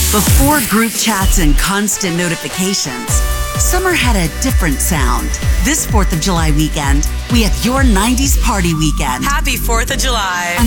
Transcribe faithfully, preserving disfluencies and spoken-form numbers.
Before group chats and constant notifications, summer had a different sound. This fourth of July weekend, we have your nineties party weekend. Happy fourth of July.